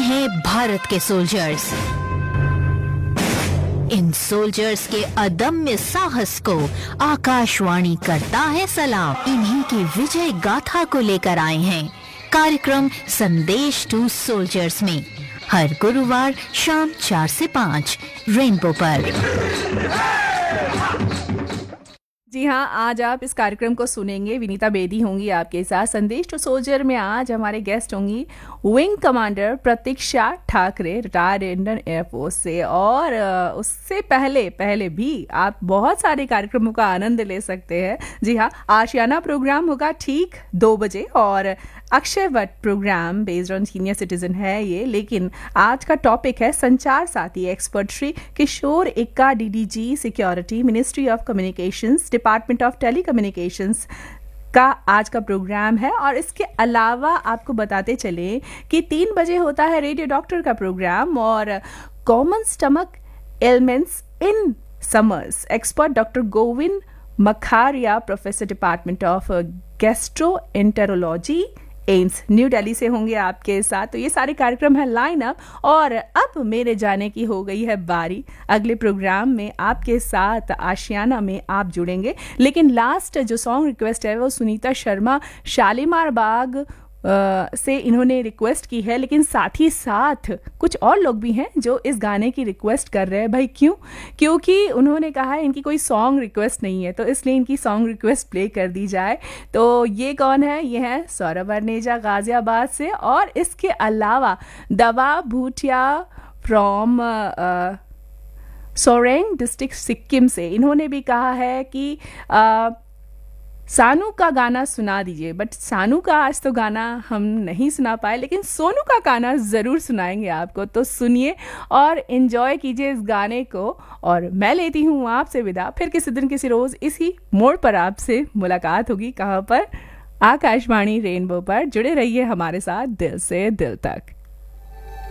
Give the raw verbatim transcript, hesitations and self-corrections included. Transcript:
हैं भारत के सोल्जर्स। इन सोल्जर्स के अदम्य साहस को आकाशवाणी करता है सलाम। इन्हीं की विजय गाथा को लेकर आए हैं कार्यक्रम संदेश टू सोल्जर्स में, हर गुरुवार शाम चार से पाँच रेनबो पर। जी हाँ, आज आप इस कार्यक्रम को सुनेंगे। विनीता बेदी होंगी आपके साथ। संदेश टू सोल्जर में आज हमारे गेस्ट होंगी विंग कमांडर प्रतीक्षा ठाकरे, रिटायर्ड इंडियन एयरफोर्स से। और उससे पहले पहले भी आप बहुत सारे कार्यक्रमों का आनंद ले सकते हैं। जी हाँ, आशियाना प्रोग्राम होगा ठीक दो बजे और Akshay Vat programme based on senior citizen है ये। लेकिन आज का टॉपिक है संचार साथी। एक्सपर्ट श्री किशोर इक्का, DDG security, ministry of communications, department of telecommunications का आज का प्रोग्राम है। और इसके अलावा आपको बताते चले कि तीन बजे होता है रेडियो डॉक्टर का प्रोग्राम और common stomach elements in summers. Expert doctor Govind मखारिया, professor department of gastroenterology, AIIMS new Delhi से होंगे आपके साथ। तो ये सारे कार्यक्रम है लाइन अप। और अब मेरे जाने की हो गई है बारी। अगले प्रोग्राम में आपके साथ आशियाना में आप जुड़ेंगे। लेकिन लास्ट जो सॉन्ग रिक्वेस्ट है वो सुनीता शर्मा शालीमार बाग Uh, से इन्होंने रिक्वेस्ट की है। लेकिन साथ ही साथ कुछ और लोग भी हैं जो इस गाने की रिक्वेस्ट कर रहे हैं। भाई क्यों? क्योंकि उन्होंने कहा है इनकी कोई सॉन्ग रिक्वेस्ट नहीं है, तो इसलिए इनकी सॉन्ग रिक्वेस्ट प्ले कर दी जाए। तो ये कौन है? ये है सौरभ अर्नेजा गाजियाबाद से। और इसके अलावा दवा भूटिया फ्रॉम सोरेंग डिस्ट्रिक्ट सिक्किम से। इन्होंने भी कहा है कि uh, सानू का गाना सुना दीजिए। बट सानू का आज तो गाना हम नहीं सुना पाए, लेकिन सोनू का गाना ज़रूर सुनाएंगे आपको। तो सुनिए और एंजॉय कीजिए इस गाने को। और मैं लेती हूँ आपसे विदा। फिर किसी दिन किसी रोज़ इसी मोड़ पर आपसे मुलाकात होगी। कहाँ पर? आकाशवाणी रेनबो पर। जुड़े रहिए हमारे साथ दिल से दिल तक।